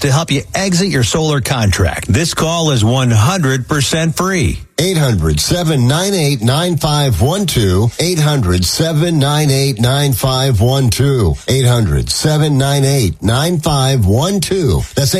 to help you exit your solar contract. This call is 100% free. 800-798-9512. 800-798-9512. 800-798-9512. That's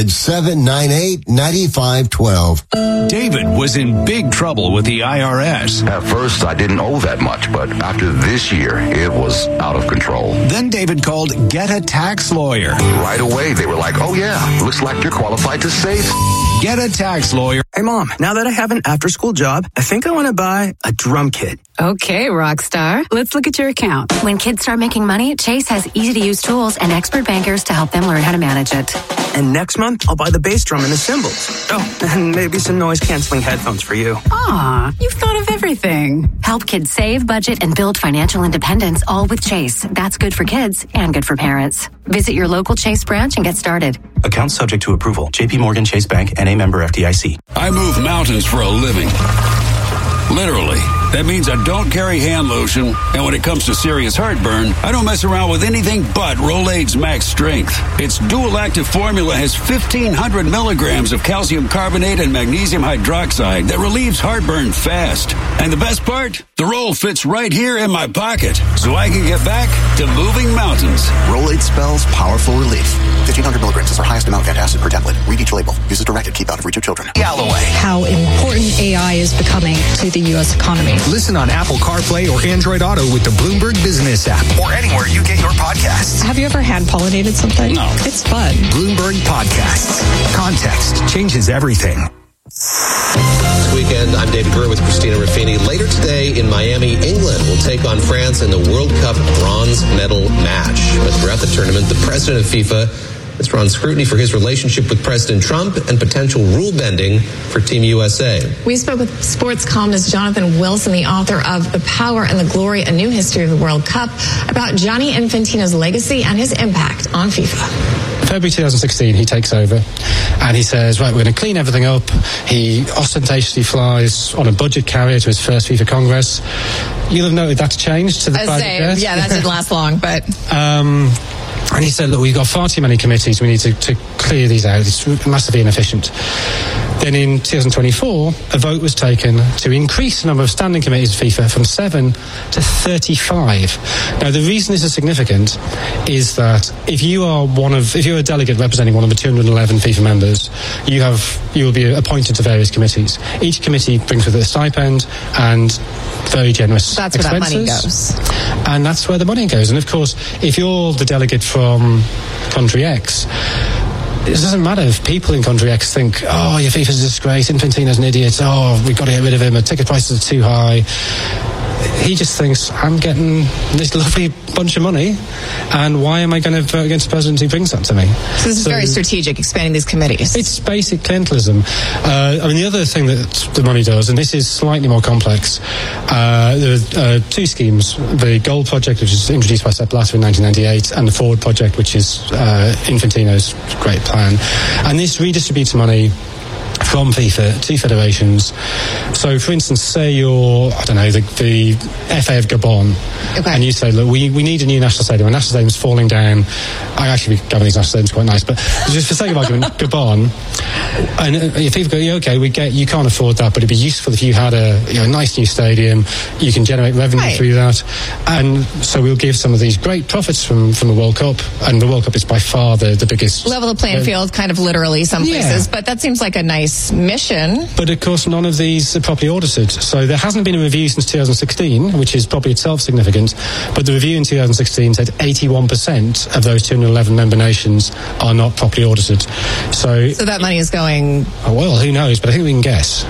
800-798-9512. David was in big trouble with the IRS. At first, I didn't owe that much, but after this year, it was out of control. Then David called Get a Tax Lawyer. Right away, they were like, oh yeah, looks like you're qualified to save. Get a Tax Lawyer. Hey, Mom, now that I have an after-school job, I think I want to buy a drum kit. Okay, Rockstar. Let's look at your account. When kids start making money, Chase has easy-to-use tools and expert bankers to help them learn how to manage it. And next month, I'll buy the bass drum and the cymbals. Oh, and maybe some noise-canceling headphones for you. Aw, you've thought of everything. Help kids save, budget, and build financial independence, all with Chase. That's good for kids and good for parents. Visit your local Chase branch and get started. Account subject to approval. J.P. Morgan Chase Bank, N.A. member FDIC. I move mountains for a living. Literally. That means I don't carry hand lotion, and when it comes to serious heartburn, I don't mess around with anything but Rolaids Max Strength. Its dual-active formula has 1,500 milligrams of calcium carbonate and magnesium hydroxide that relieves heartburn fast. And the best part? The roll fits right here in my pocket, so I can get back to moving mountains. Rolaids spells powerful relief. 1,500 milligrams is our highest amount of antacid per tablet. Read each label. Use as directed. Keep out of reach of children. Galloway. How important AI is becoming to the U.S. economy. Listen on Apple CarPlay or Android Auto with the Bloomberg Business app. Or anywhere you get your podcasts. Have you ever hand-pollinated something? No. It's fun. Bloomberg Podcasts. Context changes everything. This weekend, I'm David Greer with Christina Ruffini. Later today in Miami, England will take on France in the World Cup bronze medal match. But throughout the tournament, the president of FIFA has drawn scrutiny for his relationship with President Trump and potential rule bending for Team USA. We spoke with sports columnist Jonathan Wilson, the author of The Power and the Glory, A New History of the World Cup, about Gianni Infantino's legacy and his impact on FIFA. February 2016, he takes over and he says, right, we're going to clean everything up. He ostentatiously flies on a budget carrier to his first FIFA Congress. You'll have noted that's changed to the private jet. Yeah, that didn't last long, but... And he said, look, we've got far too many committees. We need to clear these out. It's massively inefficient. Then in 2024, a vote was taken to increase the number of standing committees of FIFA from 7 to 35. Now, the reason this is significant is that if you're a delegate representing one of the 211 FIFA members, you will be appointed to various committees. Each committee brings with it a stipend and very generous expenses. That's where that money goes. And that's where the money goes. And of course, if you're the delegate from country X, it doesn't matter if people in country X think, oh, your FIFA's a disgrace, Infantino's an idiot, oh, we've got to get rid of him, the ticket prices are too high. He just thinks, I'm getting this lovely bunch of money, and why am I going to vote against the president who brings that to me? So this is very strategic, expanding these committees. It's basic clientelism. The other thing that the money does, and this is slightly more complex, there are two schemes. The Gold Project, which was introduced by Sepp Blatter in 1998, and the Forward Project, which is Infantino's great plan. And this redistributes money from FIFA to federations. So, for instance, say you're, I don't know, the FA of Gabon, okay, and you say, look, we need a new national stadium. Our national stadium's falling down. I actually think Gabonese national stadium's quite nice, but just for sake of argument, Gabon, and if FIFA go, yeah, okay, you can't afford that, but it'd be useful if you had a nice new stadium. You can generate revenue through that, and so we'll give some of these great profits from the World Cup, and the World Cup is by far the biggest. Level the playing field, kind of literally some places, but that seems like a nice mission. But of course, none of these are properly audited. So there hasn't been a review since 2016, which is probably itself significant. But the review in 2016 said 81% of those 211 member nations are not properly audited. So that money is going... Oh, well, who knows? But I think we can guess.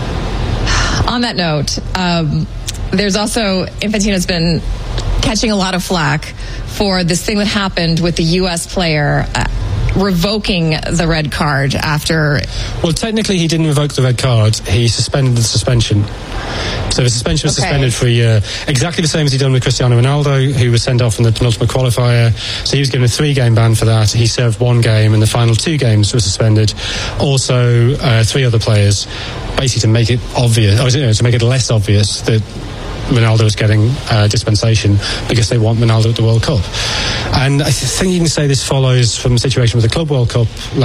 On that note, there's also... Infantino's been catching a lot of flack for this thing that happened with the U.S. player... revoking the red card after... Well, technically he didn't revoke the red card. He suspended the suspension. So the suspension was suspended for a year. Exactly the same as he'd done with Cristiano Ronaldo, who was sent off in the penultimate qualifier. So he was given a 3-game ban for that. He served 1 game, and the final 2 games were suspended. Also, 3 other players, basically to make it obvious, or to make it less obvious that Ronaldo was getting dispensation because they want Ronaldo at the World Cup. And I think you can say this follows from the situation with the Club World Cup